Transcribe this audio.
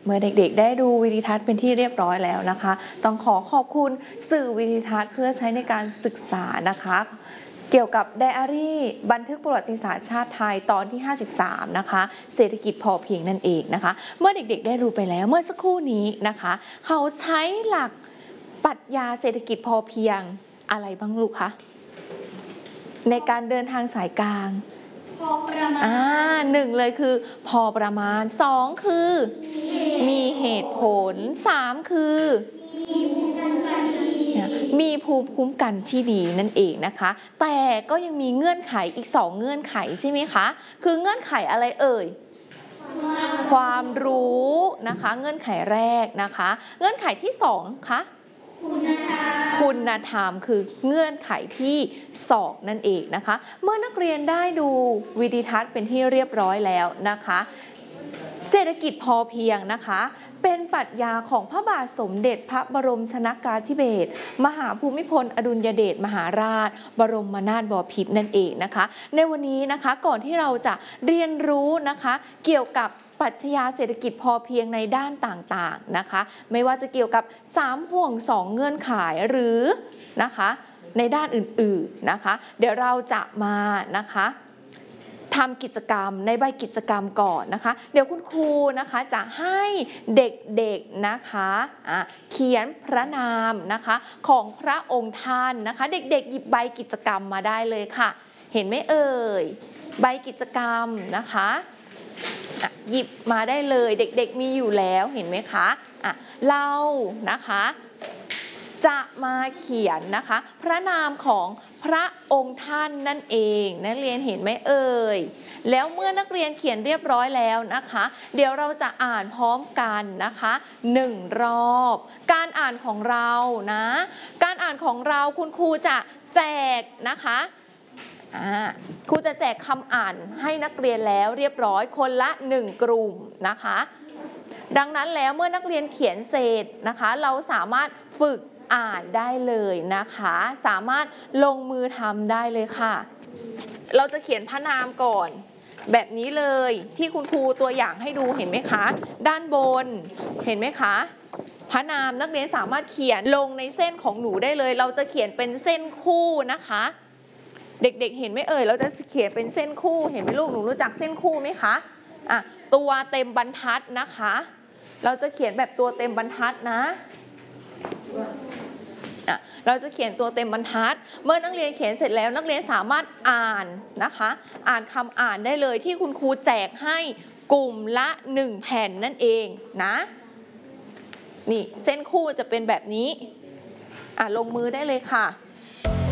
เมื่อเด็กๆได้ดูวิดีทัศน์เป็นที่เรียบร้อยแล้วนะคะต้องขอบคุณสื่อวิดีทัศน์เพื่อใช้ในการศึกษานะคะเกี่ยวกับไดอารี่บันทึกประวัติศาสตร์ชาติไทยตอนที่53นะคะเศรษฐกิจพอเพียงนั่นเองนะคะเมื่อเด็กๆได้รู้ไปแล้วเมื่อสักครู่นี้นะคะเขาใช้หลักปรัชญาเศรษฐกิจพอเพียงอะไรบ้างลูกคะในการเดินทางสายกลางพอประมาณหนึ่งเลยคือพอประมาณ2คือมีเหตุผล3คือมีภูมิคุ้มกันที่ดีนั่นเองนะคะแต่ก็ยังมีเงื่อนไขอีก2เงื่อนไขใช่ไหมคะคือเงื่อนไขอะไรเอ่ยความรู้นะคะเงื่อนไขแรกนะคะเงื่อนไขที่2คะคุณธรรมคือเงื่อนไขที่2นั่นเองนะคะเมื่อนักเรียนได้ดูวิดีทัศน์เป็นที่เรียบร้อยแล้วนะคะเศรษฐกิจพอเพียงนะคะเป็นปรัชญาของพระบาทสมเด็จพระบรมชนกาธิเบศรมหาภูมิพลอดุลยเดชมหาราชบรมนาถบพิตรนั่นเองนะคะในวันนี้นะคะก่อนที่เราจะเรียนรู้นะคะเกี่ยวกับปรัชญาเศรษฐกิจพอเพียงในด้านต่างๆนะคะไม่ว่าจะเกี่ยวกับ3ห่วง2เงื่อนไขหรือนะคะในด้านอื่นๆนะคะเดี๋ยวเราจะมานะคะทำกิจกรรมในใบกิจกรรมก่อนนะคะเดี๋ยวคุณครูนะคะจะให้เด็กๆนะคะเขียนพระนามนะคะของพระองค์ท่านนะคะเด็กๆหยิบใบกิจกรรมมาได้เลยค่ะเห็นไหมเอ่ยใบกิจกรรมนะคะหยิบมาได้เลยเด็กๆมีอยู่แล้วเห็นไหมคะเรานะคะจะมาเขียนนะคะพระนามของพระองค์ท่านนั่นเองนักเรียนเห็นไหมเอ่ยแล้วเมื่อนักเรียนเขียนเรียบร้อยแล้วนะคะเดี๋ยวเราจะอ่านพร้อมกันนะคะ1รอบการอ่านของเรานะการอ่านของเราคุณครูจะแจกนะคะครูจะแจกคำอ่านให้นักเรียนแล้วเรียบร้อยคนละ1กลุ่มนะคะดังนั้นแล้วเมื่อนักเรียนเขียนเสร็จนะคะเราสามารถฝึกอ่านได้เลยนะคะสามารถลงมือทำได้เลยค่ะเราจะเขียนพระนามก่อนแบบนี้เลยที่คุณครูตัวอย่างให้ดูเห็นไหมคะด้านบนเห็นไหมคะพระนามนักเรียนสามารถเขียนลงในเส้นของหนูได้เลยเราจะเขียนเป็นเส้นคู่นะคะเด็กๆเห็นไหมเอ่ยเราจะเขียนเป็นเส้นคู่เห็นไหมลูกหนูรู้จักเส้นคู่ไหมคะตัวเต็มบรรทัดนะคะเราจะเขียนแบบตัวเต็มบรรทัดนะเราจะเขียนตัวเต็มบรรทัดเมื่อนักเรียนเขียนเสร็จแล้วนักเรียนสามารถอ่านนะคะอ่านคำอ่านได้เลยที่คุณครูแจกให้กลุ่มละ1แผ่นนั่นเองนะนี่เส้นคู่จะเป็นแบบนี้ลงมือได้เลยค่ะ